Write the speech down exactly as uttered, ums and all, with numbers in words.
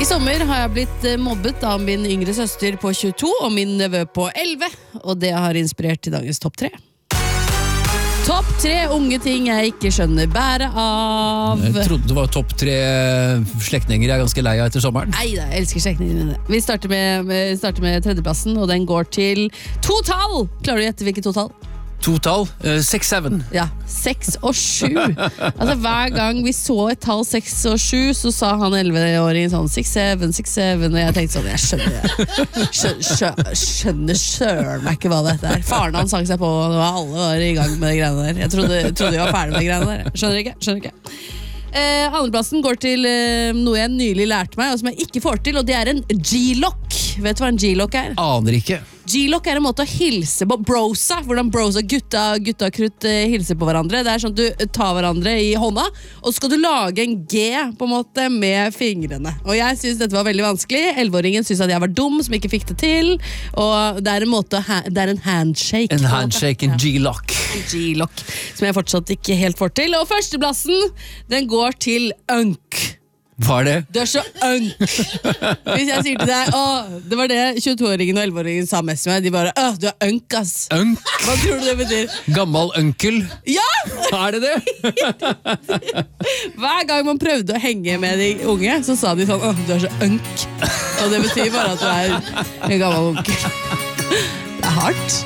I sommer har jeg blitt mobbet av min yngre søster på tjueto og min nevø på elleve, og det har inspirert til dagens topp tre. Topp tre unge ting jeg ikke skjønner bære av. Jeg trodde det var topp tre slektninger jeg er ganske lei av etter sommeren. Neida, jeg elsker slektningene mine. Vi starter med, vi starter med tredjeplassen, og den går til to tall. Klarer du å gjette hvilket to tall? Totall, uh, seks, syv. Ja, seks og sju. Altså hver gang vi så et tall seks og sju, så sa han elleve-åringen sånn seks, syv, seks, syv, og jeg tenkte sånn, jeg skjønner skjønner, skjønner, skjønner søren meg ikke hva dette er. Faren han sang seg på, og alle var i gang med de greiene der. Jeg trodde, trodde jeg var ferdig med de greiene der. Skjønner ikke, skjønner ikke. Eh, andreplassen går til eh, noe jeg nylig lærte meg, og som jeg ikke får til, og det er en G-lock. Vet du hva en G-lock er? Aner ikke. G-lock er en måte å hilse på, brosa, hvordan brosa, gutta, gutta krutt eh, hilser på hverandre. Det er sånn at du tar hverandre i hånda, og så skal du lage en G på en måte med fingrene. Og jeg synes dette var veldig vanskelig. Elleveåringen synes at jeg var dum som ikke fikk det til, og det er en måte, det er en handshake. En handshake, en G-lock. En G-lock, som jeg fortsatt ikke helt får til. Og førsteplassen, den går til unk. Hva er det? Du er så unk. Hvis jeg sier til deg, åh, det var det tjueto-åringen og elleve-åringen sa mest med, de bare, åh, du er unk, ass. Unk? Hva tror du det betyr? Gammal onkel? Ja! Er det det? Hver gang man prøvde å henge med de unge, så sa de sånn, åh, du er så unk. Og det betyr bare at du er en gammel onkel. Det er hardt.